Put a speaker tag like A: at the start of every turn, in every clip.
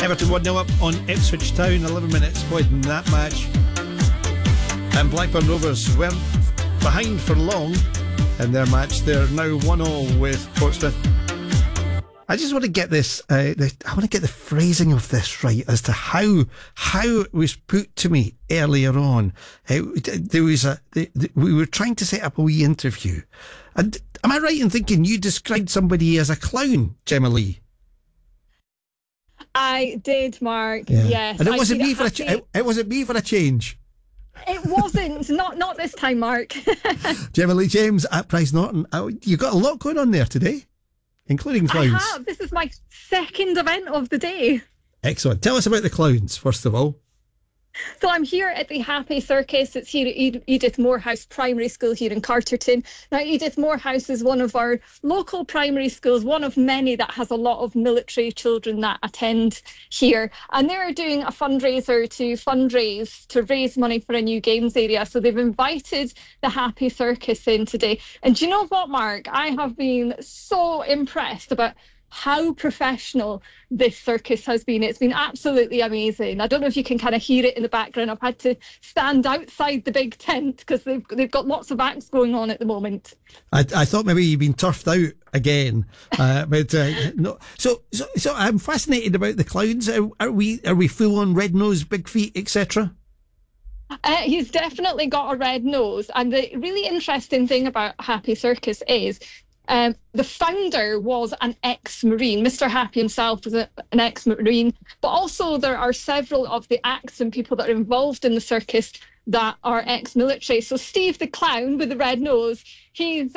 A: Everton 1-0 up on Ipswich Town, 11 minutes played in that match. And Blackburn Rovers weren't behind for long in their match. They're now 1-0 with Portsmouth. I just want to get this, I want to get the phrasing of this right as to how it was put to me earlier on. There was we were trying to set up a wee interview. And am I right in thinking you described somebody as a clown, Gemma Lee?
B: I did, Mark. Yeah. Yes.
A: And it wasn't me for it wasn't me for a change.
B: It wasn't. not this time, Mark.
A: Gemma Lee James at Price Norton. You got a lot going on there today, including clowns.
B: I have. This is my second event of the day.
A: Excellent. Tell us about the clowns, first of all.
B: So I'm here at the Happy Circus. It's here at Edith Morehouse Primary School here in Carterton. Now, Edith Morehouse is one of our local primary schools, one of many that has a lot of military children that attend here. And they're doing a fundraiser to raise money for a new games area. So they've invited the Happy Circus in today. And do you know what, Mark? I have been so impressed about how professional this circus has been. It's been absolutely amazing. I don't know if you can kind of hear it in the background. I've had to stand outside the big tent because they've got lots of acts going on at the moment.
A: I thought maybe you've been turfed out again, but no. So I'm fascinated about the clowns. Are we full on red nose, big feet, etc.?
B: He's definitely got a red nose, and the really interesting thing about Happy Circus is the founder was an ex-Marine. Mr. Happy himself was an ex-Marine, but also there are several of the acts and people that are involved in the circus that are ex-military. So Steve the Clown with the red nose, he's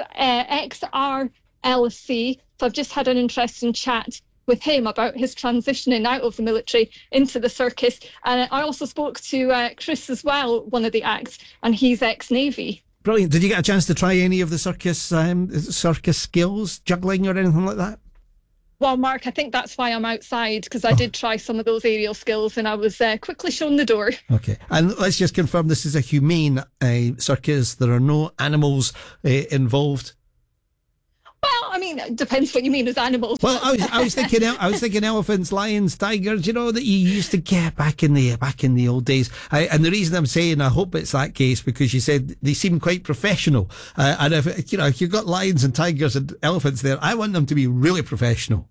B: ex-RLC. So I've just had an interesting chat with him about his transitioning out of the military into the circus. And I also spoke to Chris as well, one of the acts, and he's ex-Navy.
A: Brilliant. Did you get a chance to try any of the circus skills, juggling or anything like that?
B: Well, Mark, I think that's why I'm outside, because I did try some of those aerial skills and I was quickly shown the door. Okay. And let's just confirm this is a humane circus. There are no animals involved. Well, I mean, it depends what you mean as animals.
A: Well, I was thinking elephants, lions, tigers. You know that you used to get back in the old days. And the reason I'm saying I hope it's that case because you said they seem quite professional. And if you've got lions and tigers and elephants there, I want them to be really professional.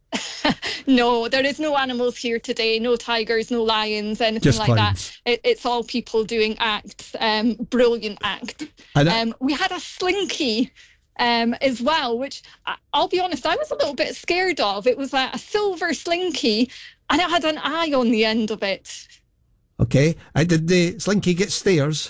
B: No, there is no animals here today. No tigers, no lions, anything
A: just
B: like
A: clowns.
B: that. It's all people doing acts. Brilliant act. We had a slinky. As well, which I'll be honest, I was a little bit scared of. It was a silver slinky and it had an eye on the end of it.
A: Okay. Did the slinky get stairs?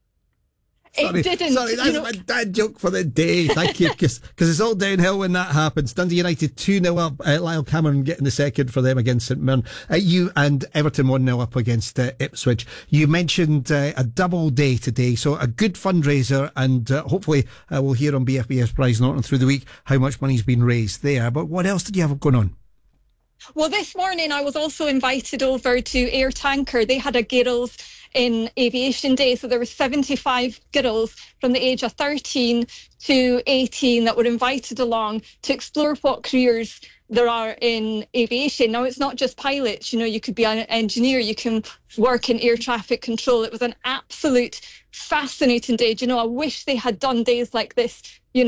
B: It didn't.
A: Sorry, that's my dad joke for the day. Thank you, because it's all downhill when that happens. Dundee United 2-0 up. Lyle Cameron getting the second for them against St Mirren. You and Everton 1-0 up against Ipswich. You mentioned a double day today, so a good fundraiser, and hopefully we'll hear on BFBS Prize Norton through the week how much money's been raised there. But what else did you have going on?
B: Well, this morning I was also invited over to Air Tanker. They had a girls in aviation day, so there were 75 girls from the age of 13 to 18 that were invited along to explore what careers there are in aviation. Now, it's not just pilots, you could be an engineer, you can work in air traffic control. It was an absolute fascinating day. I wish they had done days like this,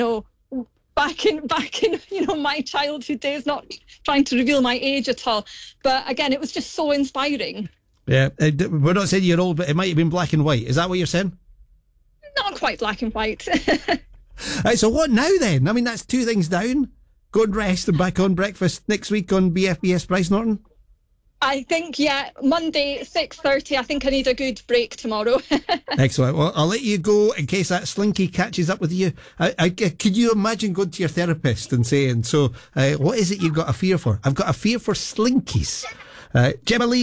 B: back in my childhood days, not trying to reveal my age at all. But again, it was just so inspiring.
A: Yeah, we're not saying you're old, but it might have been black and white. Is that what you're saying?
B: Not quite black and white.
A: Right, so what now then? I mean, that's two things down. Go and rest and back on breakfast next week on BFBS Price Norton?
B: I think, yeah, Monday 6:30. I think I need a good break tomorrow.
A: Excellent. Well, I'll let you go in case that slinky catches up with you. Could you imagine going to your therapist and saying, what is it you've got a fear for? I've got a fear for slinkies. Gemma Lee.